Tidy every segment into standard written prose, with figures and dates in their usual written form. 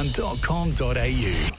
star1.com.au.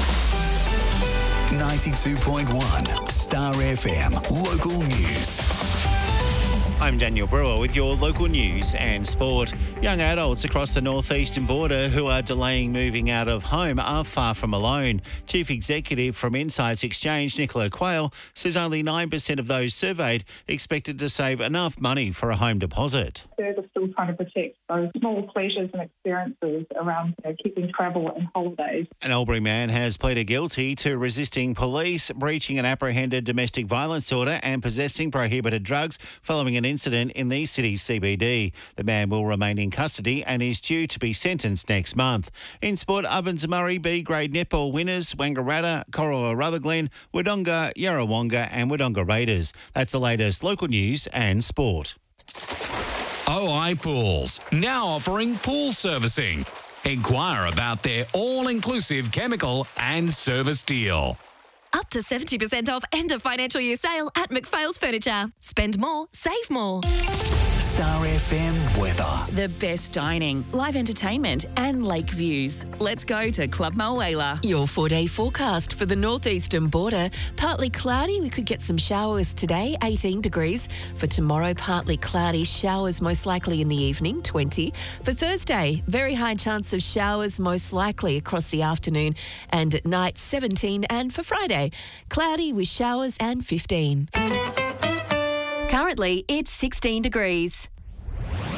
92.1 Star FM Local News. I'm Daniel Brewer with your local news and sport. Young adults across the northeastern border who are delaying moving out of home are far from alone. Chief Executive from Insights Exchange, Nicola Quayle, says only 9% of those surveyed expected to save enough money for a home deposit. They're still trying to protect those small pleasures and experiences around keeping travel and holidays. An Albury man has pleaded guilty to resisting police, breaching an apprehended domestic violence order and possessing prohibited drugs following an incident in the city's CBD. The man will remain in custody and is due to be sentenced next month. In sport, Ovens Murray B-grade netball winners Wangaratta, Corowa Rutherglen, Wodonga, Yarrawonga and Wodonga Raiders. That's the latest local news and sport. OI Pools, now offering pool servicing. Inquire about their all-inclusive chemical and service deal. Up to 70% off end of financial year sale at McPhail's Furniture. Spend more, save more. Star FM weather. The best dining, live entertainment and lake views. Let's go to Club Mulwala. Your 4-day forecast for the northeastern border. Partly cloudy. We could get some showers today, 18 degrees. For tomorrow, partly cloudy. Showers most likely in the evening, 20. For Thursday, very high chance of showers most likely across the afternoon and at night, 17. And for Friday, cloudy with showers and 15. Currently, it's 16 degrees.